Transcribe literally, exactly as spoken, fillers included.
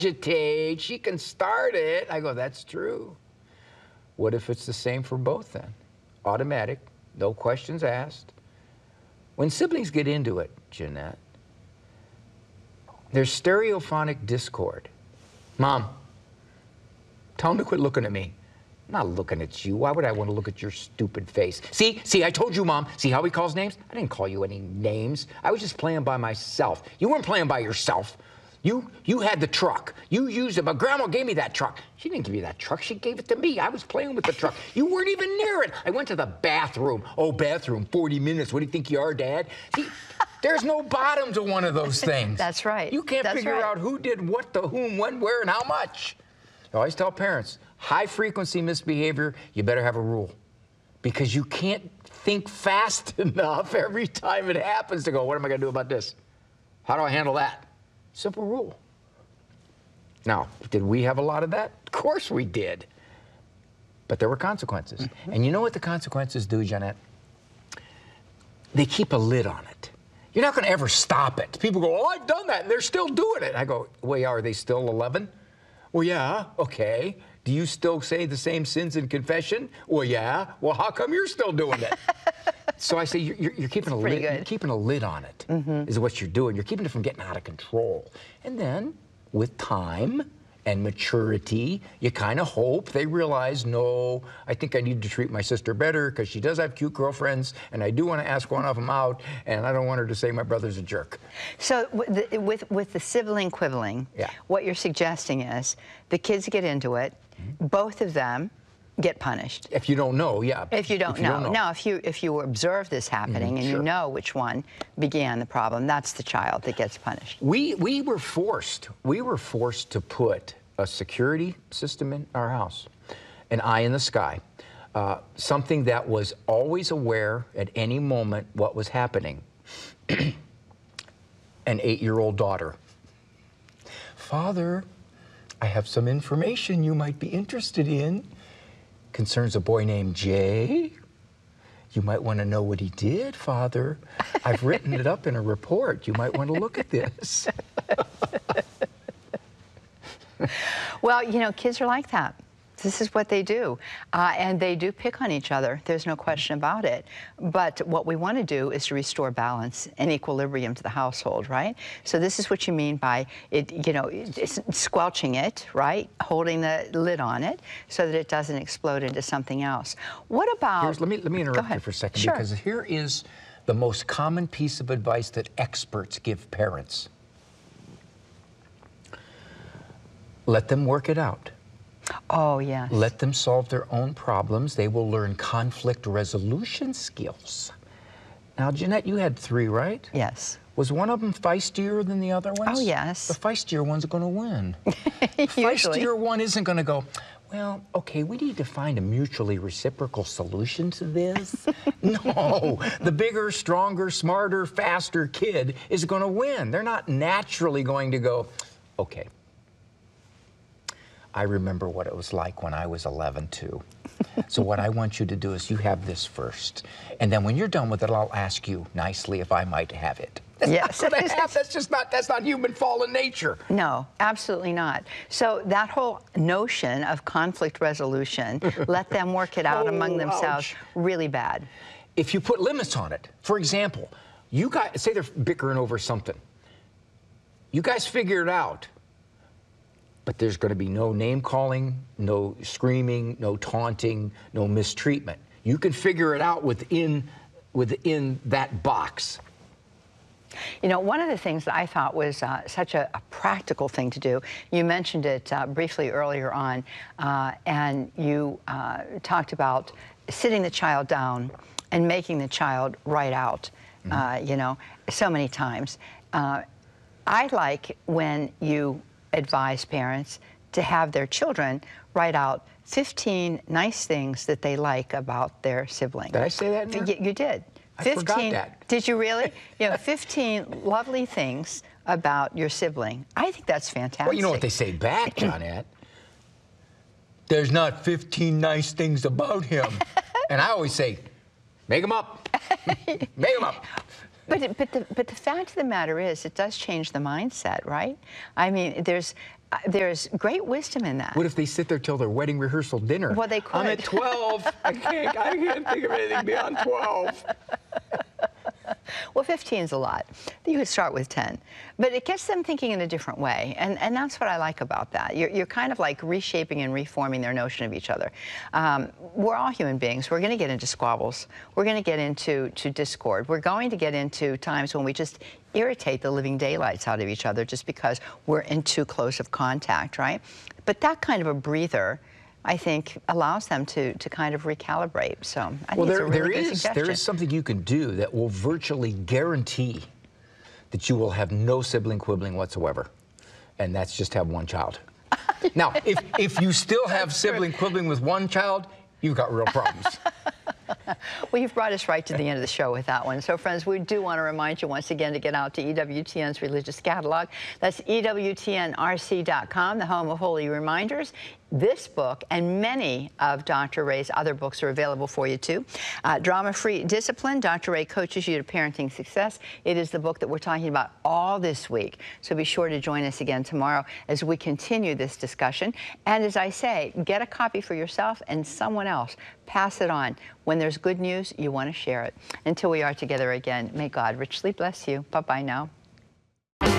agitate. She can start it. I go, that's true. What if it's the same for both then? Automatic, no questions asked. When siblings get into it, Jeanette, there's stereophonic discord. Mom, tell him to quit looking at me. I'm not looking at you. Why would I want to look at your stupid face? See, see, I told you, Mom. See how he calls names? I didn't call you any names. I was just playing by myself. You weren't playing by yourself. You, you had the truck. You used it, but Grandma gave me that truck. She didn't give you that truck. She gave it to me. I was playing with the truck. You weren't even near it. I went to the bathroom. Oh, bathroom, forty minutes. What do you think you are, Dad? See, there's no bottom to one of those things. That's right. You can't That's figure right. out who did what to whom, when, where, and how much. I always tell parents, high-frequency misbehavior, you better have a rule. Because you can't think fast enough every time it happens to go, what am I going to do about this? How do I handle that? Simple rule. Now, did we have a lot of that? Of course we did. But there were consequences. Mm-hmm. And you know what the consequences do, Jeanette? They keep a lid on it. You're not going to ever stop it. People go, oh, I've done that, and they're still doing it. I go, well, yeah, are they still eleven? Well, yeah, okay. Do you still say the same sins in confession? Well, yeah. Well, how come you're still doing it? So I say, you're, you're, you're, keeping a lid, you're keeping a lid on it, mm-hmm. is what you're doing. You're keeping it from getting out of control. And then, with time and maturity, you kind of hope they realize, no, I think I need to treat my sister better because she does have cute girlfriends, and I do want to ask one of them out, and I don't want her to say my brother's a jerk. So with, with, with the sibling quibbling, yeah. what you're suggesting is the kids get into it, mm-hmm. both of them get punished. If you don't know, yeah. If you don't, if you know. don't know. Now, if you if you observe this happening, mm-hmm, and sure. you know which one began the problem, that's the child that gets punished. We we were forced. We were forced to put a security system in our house, an eye in the sky, uh, something that was always aware at any moment what was happening. An eight-year-old daughter. Father, I have some information you might be interested in. Concerns a boy named Jay. You might want to know what he did, Father. I've written it up in a report. You might want to look at this. Well, you know, kids are like that. This is what they do. Uh, and they do pick on each other. There's no question about it. But what we want to do is to restore balance and equilibrium to the household, right? So this is what you mean by, it, you know, it's squelching it, right? Holding the lid on it so that it doesn't explode into something else. What about... Here's, let me, let me interrupt you for a second, sure. because here is the most common piece of advice that experts give parents. Let them work it out. Oh, yes. Let them solve their own problems. They will learn conflict resolution skills. Now, Jeanette, you had three, right? Yes. Was one of them feistier than the other ones? Oh, yes. The feistier one's going to win. The feistier one isn't going to go, well, okay, we need to find a mutually reciprocal solution to this. No, the bigger, stronger, smarter, faster kid is going to win. They're not naturally going to go, okay, I remember what it was like when I was eleven, too. So what I want you to do is you have this first. And then when you're done with it, I'll ask you nicely if I might have it. That's yes. not gonna happen. That's just not, that's not human fallen nature. No, absolutely not. So that whole notion of conflict resolution, let them work it out oh, among themselves, ouch. really bad. If you put limits on it, for example, you guys, say they're bickering over something. You guys figure it out. But there's going to be no name-calling, no screaming, no taunting, no mistreatment. You can figure it out within, within that box. You know, one of the things that I thought was uh, such a, a practical thing to do, you mentioned it uh, briefly earlier on, uh, and you uh, talked about sitting the child down and making the child write out, mm-hmm. uh, you know, so many times. Uh, I like when you advise parents to have their children write out fifteen nice things that they like about their sibling. Did I say that in there? You, you did. I fifteen, forgot that. Did you really? You know, fifteen lovely things about your sibling. I think that's fantastic. Well, you know what they say back, Johnette? There's not fifteen nice things about him. And I always say, make them up. Make them up. But, but, the, but the fact of the matter is, it does change the mindset, right? I mean, there's, Uh, there's great wisdom in that. What if they sit there till their wedding rehearsal dinner? Well, they I'm could. at twelve. I can't, I can't think of anything beyond twelve. Well, fifteen is a lot. You could start with ten. But it gets them thinking in a different way, and, and that's what I like about that. You're, you're kind of like reshaping and reforming their notion of each other. Um, we're all human beings. We're going to get into squabbles. We're going to get into to discord. We're going to get into times when we just irritate the living daylights out of each other just because we're in too close of contact, right? But that kind of a breather, I think, allows them to, to kind of recalibrate. So I well, think there, it's a really there good is suggestion. there is something you can do that will virtually guarantee that you will have no sibling quibbling whatsoever, and that's just have one child. Now, if if you still have sibling quibbling with one child, you've got real problems. Well, you've brought us right to the end of the show with that one. So, friends, we do want to remind you once again to get out to E W T N's Religious Catalog. That's E W T N R C dot com, the home of Holy Reminders. This book and many of Doctor Ray's other books are available for you, too. Uh, Drama-Free Discipline, Doctor Ray coaches you to parenting success. It is the book that we're talking about all this week. So be sure to join us again tomorrow as we continue this discussion. And as I say, get a copy for yourself and someone else. Pass it on. When there's good news, you want to share it. Until we are together again, may God richly bless you. Bye-bye now.